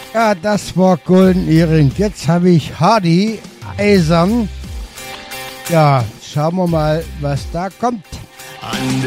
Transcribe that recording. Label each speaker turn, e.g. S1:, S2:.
S1: Ja, das war Golden Earring. Jetzt habe ich Hardy Eisern. Ja, schauen wir mal, was da kommt.
S2: An